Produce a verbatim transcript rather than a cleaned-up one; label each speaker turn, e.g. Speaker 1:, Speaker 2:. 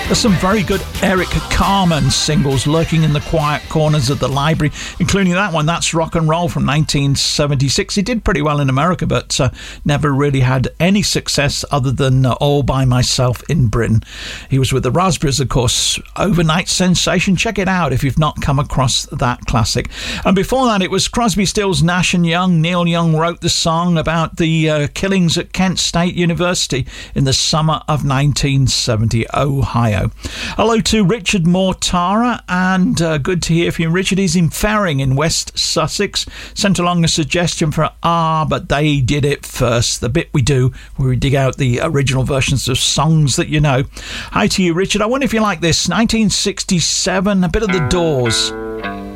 Speaker 1: There's some very good Eric Carmen singles lurking in the quiet corners of the library, including that one, That's Rock and Roll from nineteen seventy-six. He did pretty well in America, but uh, never really had any success other than uh, All By Myself in Britain. He was with the Raspberries, of course. Overnight sensation. Check it out if you've not come across that classic. And before that, it was Crosby, Stills, Nash and Young. Neil Young wrote the song about the uh, killings at Kent State University in the summer of nineteen seventy, Ohio. Hello to Richard Mortara, and uh, good to hear from you. Richard is in Ferring in West Sussex. Sent along a suggestion for Ah, But They Did It First, the bit we do where we dig out the original versions of songs that you know. Hi to you, Richard. I wonder if you like this. nineteen sixty-seven, a bit of The Doors.